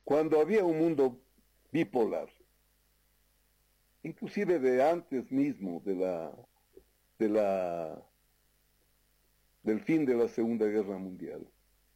cuando había un mundo bipolar, inclusive de antes mismo de la, del fin de la Segunda Guerra Mundial.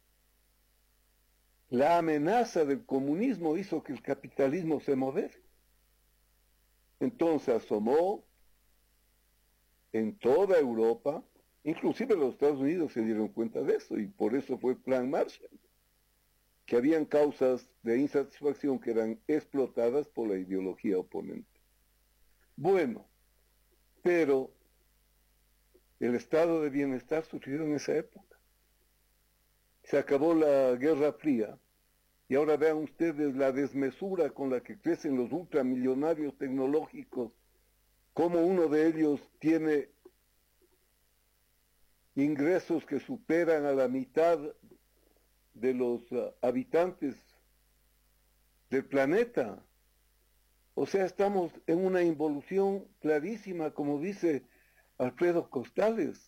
La amenaza del comunismo hizo que el capitalismo se modere. Entonces asomó en toda Europa, inclusive los Estados Unidos se dieron cuenta de eso, y por eso fue el Plan Marshall, que habían causas de insatisfacción que eran explotadas por la ideología oponente. Bueno, pero el estado de bienestar surgió en esa época. Se acabó la Guerra Fría, y ahora vean ustedes la desmesura con la que crecen los ultramillonarios tecnológicos, como uno de ellos tiene ingresos que superan a la mitad de los habitantes del planeta. O sea, estamos en una involución clarísima, como dice Alfredo Costales,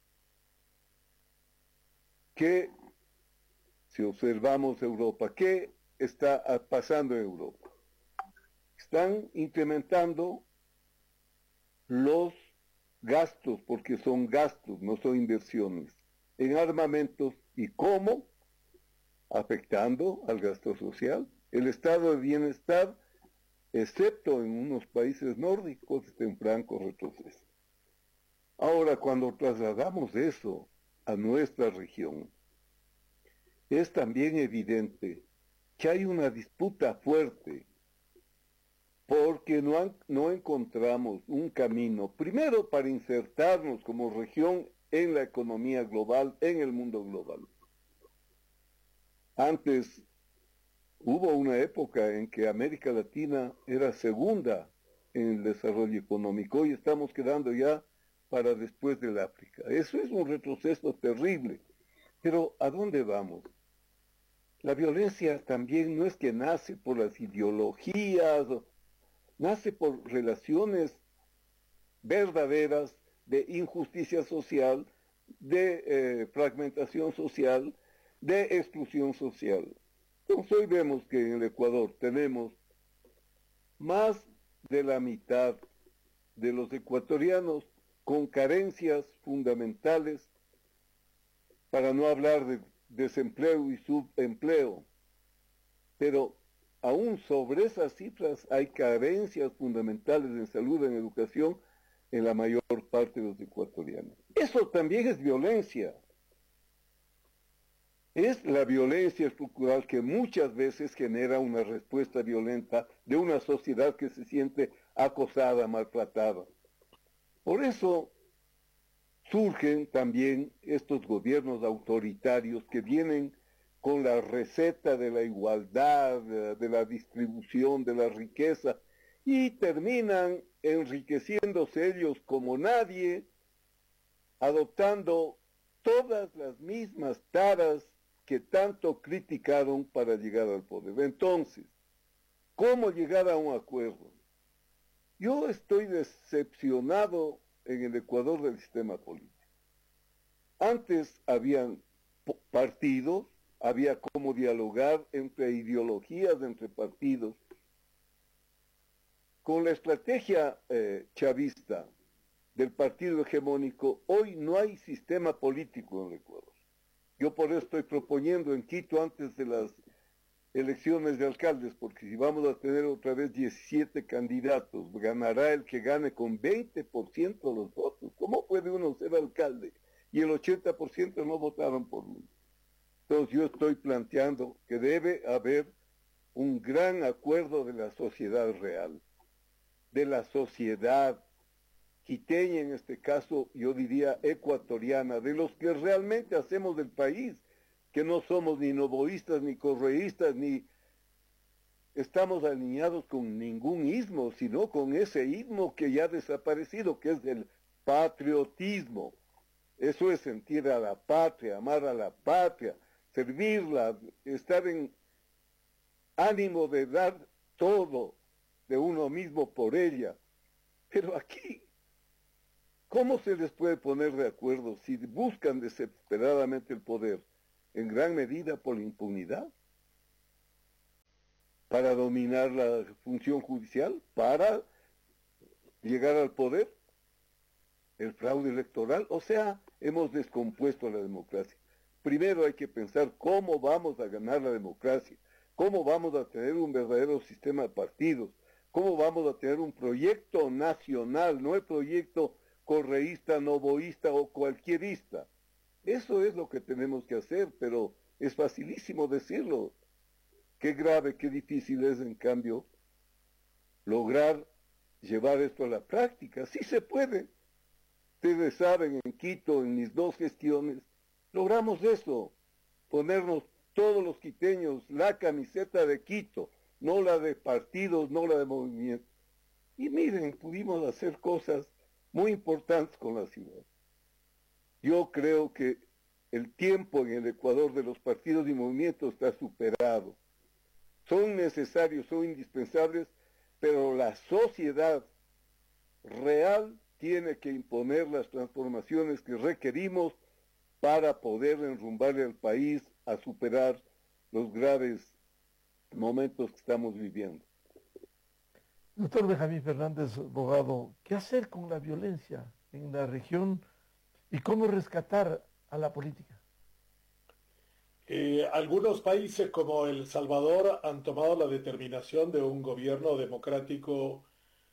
que si observamos Europa, ¿qué está pasando en Europa? Están incrementando los gastos, porque son gastos, no son inversiones, en armamentos. ¿Y cómo? Afectando al gasto social. El estado de bienestar, excepto en unos países nórdicos, está en franco retroceso. Ahora, cuando trasladamos eso a nuestra región, es también evidente que hay una disputa fuerte porque no encontramos un camino, primero para insertarnos como región en la economía global, en el mundo global. Antes hubo una época en que América Latina era segunda en el desarrollo económico, hoy estamos quedando ya para después del África. Eso es un retroceso terrible. Pero ¿a dónde vamos? La violencia también no es que nace por las ideologías, nace por relaciones verdaderas de injusticia social, de fragmentación social, de exclusión social. Entonces hoy vemos que en el Ecuador tenemos más de la mitad de los ecuatorianos con carencias fundamentales, para no hablar de desempleo y subempleo. Pero aún sobre esas cifras hay carencias fundamentales en salud, en educación, en la mayor parte de los ecuatorianos. Eso también es violencia. Es la violencia estructural que muchas veces genera una respuesta violenta de una sociedad que se siente acosada, maltratada. Por eso surgen también estos gobiernos autoritarios que vienen con la receta de la igualdad, de la distribución de la riqueza, y terminan enriqueciéndose ellos como nadie, adoptando todas las mismas taras que tanto criticaron para llegar al poder. Entonces, ¿cómo llegar a un acuerdo? Yo estoy decepcionado en el Ecuador del sistema político. Antes habían partidos, había cómo dialogar entre ideologías, entre partidos. Con la estrategia chavista del partido hegemónico, hoy no hay sistema político en el Ecuador. Yo por eso estoy proponiendo en Quito, antes de las elecciones de alcaldes, porque si vamos a tener otra vez 17 candidatos, ganará el que gane con 20% de los votos. ¿Cómo puede uno ser alcalde y el 80% no votaron por uno? Entonces yo estoy planteando que debe haber un gran acuerdo de la sociedad real, de la sociedad quiteña, en este caso yo diría ecuatoriana, de los que realmente hacemos del país, que no somos ni novoístas, ni correístas, ni estamos alineados con ningún ismo, sino con ese ismo que ya ha desaparecido, que es el patriotismo. Eso es sentir a la patria, amar a la patria, servirla, estar en ánimo de dar todo de uno mismo por ella. Pero aquí, ¿cómo se les puede poner de acuerdo si buscan desesperadamente el poder? En gran medida por la impunidad. para dominar la función judicial, para llegar al poder, el fraude electoral. O sea, hemos descompuesto la democracia. Primero hay que pensar cómo vamos a ganar la democracia, cómo vamos a tener un verdadero sistema de partidos, cómo vamos a tener un proyecto nacional, no el proyecto correísta, novoísta o cualquierista. Eso es lo que tenemos que hacer, pero es facilísimo decirlo. Qué grave, qué difícil es, en cambio, lograr llevar esto a la práctica. Sí se puede. Ustedes saben, en Quito, en mis 2 gestiones, logramos eso, ponernos todos los quiteños la camiseta de Quito, no la de partidos, no la de movimientos. Y miren, pudimos hacer cosas muy importantes con la ciudad. Yo creo que el tiempo en el Ecuador de los partidos y movimientos está superado. Son necesarios, son indispensables, pero la sociedad real tiene que imponer las transformaciones que requerimos para poder enrumbarle al país a superar los graves momentos que estamos viviendo. Doctor Benjamín Fernández, abogado, ¿qué hacer con la violencia en la región y cómo rescatar a la política? Algunos países como El Salvador han tomado la determinación de un gobierno democrático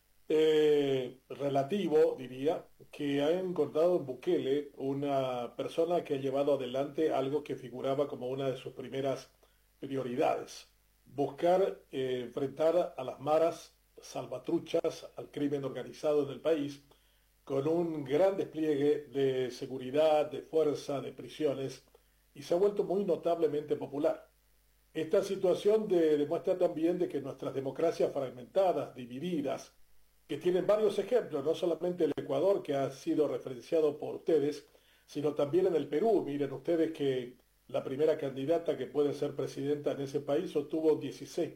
relativo, diría, que ha encontrado en Bukele una persona que ha llevado adelante algo que figuraba como una de sus primeras prioridades: buscar enfrentar a las maras salvatruchas, al crimen organizado en el país, con un gran despliegue de seguridad, de fuerza, de prisiones, y se ha vuelto muy notablemente popular. Esta situación demuestra también de que nuestras democracias fragmentadas, divididas, que tienen varios ejemplos, no solamente el Ecuador, que ha sido referenciado por ustedes, sino también en el Perú. Miren ustedes que la primera candidata que puede ser presidenta en ese país obtuvo un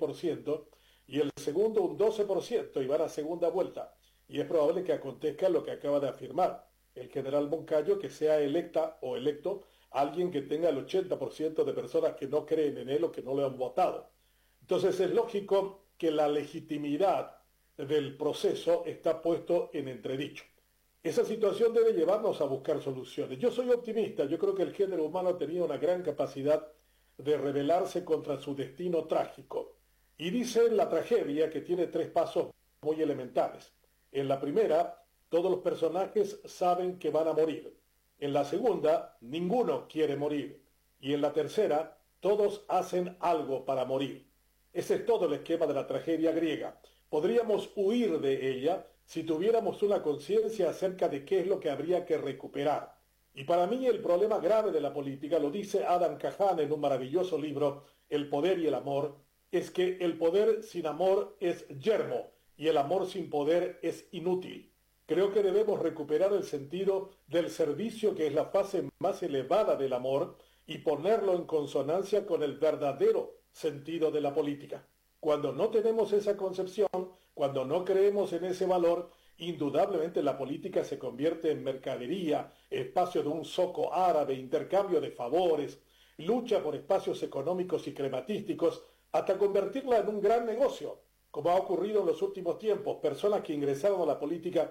16% y el segundo un 12%, y van a segunda vuelta. Y es probable que acontezca lo que acaba de afirmar el general Moncayo, que sea electa o electo alguien que tenga el 80% de personas que no creen en él o que no le han votado. Entonces es lógico que la legitimidad del proceso está puesto en entredicho. Esa situación debe llevarnos a buscar soluciones. Yo soy optimista, yo creo que el género humano ha tenido una gran capacidad de rebelarse contra su destino trágico. Y dice la tragedia que tiene 3 pasos muy elementales. En la primera, todos los personajes saben que van a morir. En la segunda, ninguno quiere morir. Y en la tercera, todos hacen algo para morir. Ese es todo el esquema de la tragedia griega. Podríamos huir de ella si tuviéramos una conciencia acerca de qué es lo que habría que recuperar. Y para mí el problema grave de la política, lo dice Adam Kahane en un maravilloso libro, El poder y el amor, es que el poder sin amor es yermo y el amor sin poder es inútil. Creo que debemos recuperar el sentido del servicio, que es la fase más elevada del amor, y ponerlo en consonancia con el verdadero sentido de la política. Cuando no tenemos esa concepción, cuando no creemos en ese valor, indudablemente la política se convierte en mercadería, espacio de un zoco árabe, intercambio de favores, lucha por espacios económicos y crematísticos, hasta convertirla en un gran negocio, como ha ocurrido en los últimos tiempos. Personas que ingresaron a la política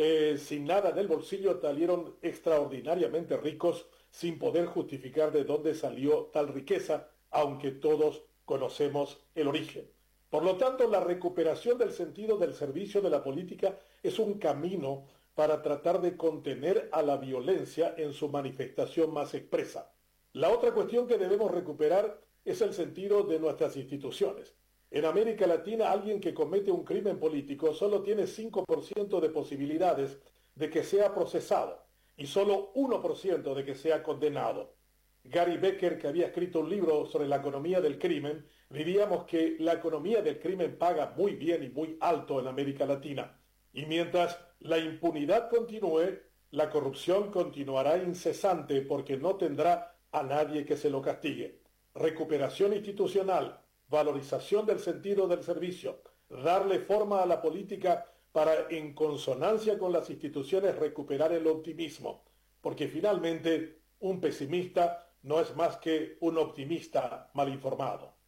sin nada en el bolsillo salieron extraordinariamente ricos sin poder justificar de dónde salió tal riqueza, aunque todos conocemos el origen. Por lo tanto, la recuperación del sentido del servicio de la política es un camino para tratar de contener a la violencia en su manifestación más expresa. La otra cuestión que debemos recuperar es el sentido de nuestras instituciones. En América Latina, alguien que comete un crimen político solo tiene 5% de posibilidades de que sea procesado y solo 1% de que sea condenado. Gary Becker, que había escrito un libro sobre la economía del crimen, diríamos que la economía del crimen paga muy bien y muy alto en América Latina. Y mientras la impunidad continúe, la corrupción continuará incesante porque no tendrá a nadie que se lo castigue. Recuperación institucional, valorización del sentido del servicio, darle forma a la política para, en consonancia con las instituciones, recuperar el optimismo, porque finalmente un pesimista no es más que un optimista mal informado.